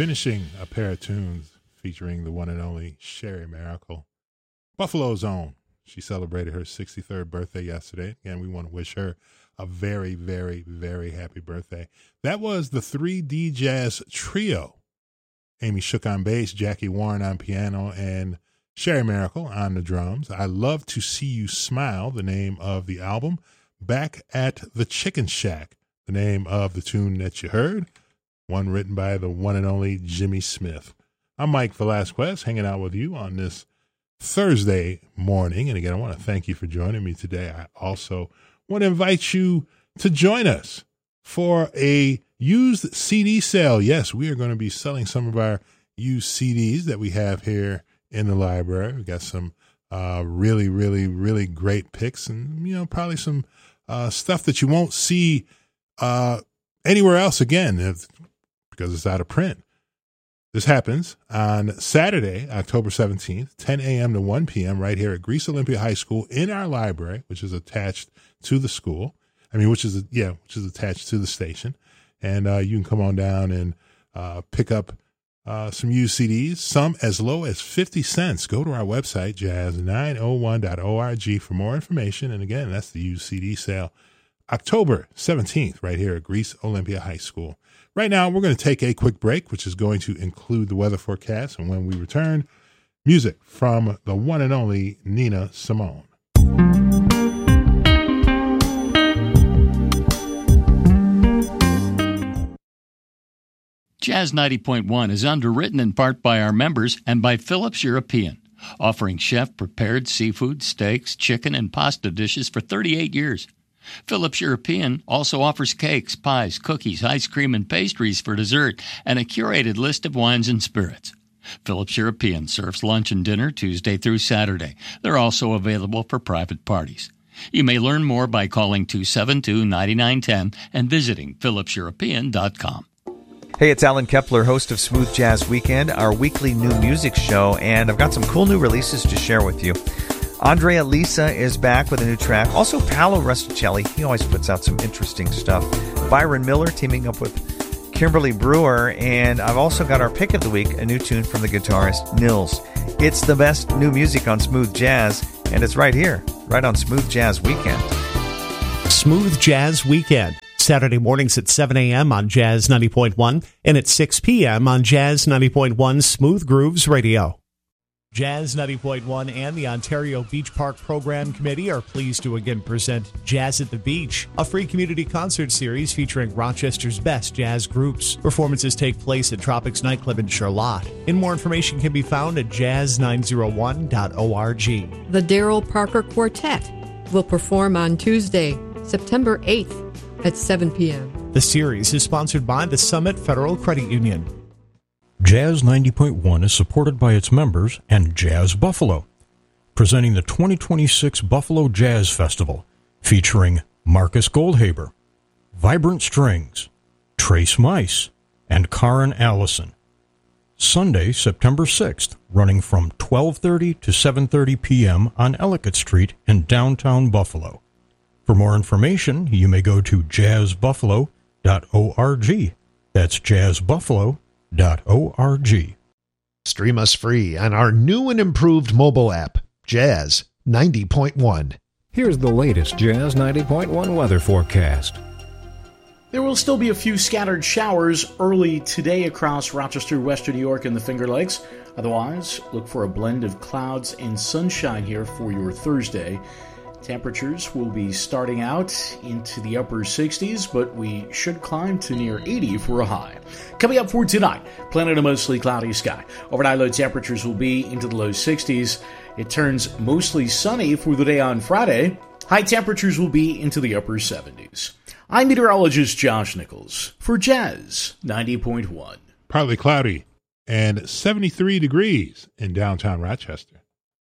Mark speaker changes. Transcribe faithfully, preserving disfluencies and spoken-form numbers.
Speaker 1: finishing a pair of tunes featuring the one and only Sherry Miracle, Buffalo's own. She celebrated her sixty-third birthday yesterday. Again, we want to wish her a very, very, very happy birthday. That was the three D Jazz Trio. Amy Shook on bass, Jackie Warren on piano, and Sherry Miracle on the drums. I Love to See You Smile, the name of the album. Back at the Chicken Shack, the name of the tune that you heard. One written by the one and only Jimmy Smith. I'm Mike Velasquez, hanging out with you on this Thursday morning. And again, I want to thank you for joining me today. I also want to invite you to join us for a used C D sale. Yes, we are going to be selling some of our used C Ds that we have here in the library. We got some uh, really, really, really great picks, and you know, probably some uh, stuff that you won't see uh, anywhere else again if, because it's out of print. This happens on Saturday, October seventeenth, ten a.m. to one p.m. right here at Greece Olympia High School in our library, which is attached to the school. I mean, which is, yeah, which is attached to the station. And uh, you can come on down and uh, pick up uh, some used C Ds, some as low as fifty cents. Go to our website, jazz nine oh one dot org, for more information. And again, that's the used C D sale, October seventeenth, right here at Greece Olympia High School. Right now, we're going to take a quick break, which is going to include the weather forecast. And when we return, music from the one and only Nina Simone.
Speaker 2: Jazz ninety point one is underwritten in part by our members and by Phillips European, offering chef-prepared seafood, steaks, chicken, and pasta dishes for thirty-eight years. Phillips European also offers cakes, pies, cookies, ice cream, and pastries for dessert, and a curated list of wines and spirits. Phillips European serves lunch and dinner Tuesday through Saturday. They're also available for private parties. You may learn more by calling two seven two, nine nine one zero and visiting phillips european dot com.
Speaker 3: Hey, it's Alan Kepler, host of Smooth Jazz Weekend, our weekly new music show, and I've got some cool new releases to share with you. Andrea Lisa is back with a new track. Also, Paolo Rusticelli, he always puts out some interesting stuff. Byron Miller teaming up with Kimberly Brewer, and I've also got our pick of the week, a new tune from the guitarist Nils. It's the best new music on Smooth Jazz, and it's right here, right on Smooth Jazz Weekend.
Speaker 4: Smooth Jazz Weekend, Saturday mornings at seven a.m. on Jazz ninety point one and at six p.m. on Jazz ninety point one Smooth Grooves Radio. Jazz ninety point one and the Ontario Beach Park Program Committee are pleased to again present Jazz at the Beach, a free community concert series featuring Rochester's best jazz groups. Performances take place at Tropics Nightclub in Charlotte. And more information can be found at jazz nine oh one dot org.
Speaker 5: The Daryl Parker Quartet will perform on Tuesday, September eighth at seven p.m.
Speaker 4: The series is sponsored by the Summit Federal Credit Union.
Speaker 6: Jazz ninety point one is supported by its members and Jazz Buffalo, presenting the twenty twenty-six Buffalo Jazz Festival, featuring Marcus Goldhaber, Vibrant Strings, Trace Mice, and Karen Allison. Sunday, September sixth, running from twelve thirty to seven thirty p.m. on Ellicott Street in downtown Buffalo. For more information, you may go to jazz buffalo dot org. That's jazz buffalo dot org.
Speaker 7: Stream us free on our new and improved mobile app, Jazz ninety point one.
Speaker 8: Here's the latest Jazz ninety point one weather forecast.
Speaker 9: There will still be a few scattered showers early today across Rochester, Western New York, and the Finger Lakes. Otherwise, look for a blend of clouds and sunshine here for your Thursday. Temperatures will be starting out into the upper sixties, but we should climb to near eighty for a high. Coming up for tonight, planning a mostly cloudy sky. Overnight low temperatures will be into the low sixties. It turns mostly sunny for the day on Friday. High temperatures will be into the upper seventies. I'm meteorologist Josh Nichols for Jazz ninety point one.
Speaker 1: Partly cloudy and seventy-three degrees in downtown Rochester.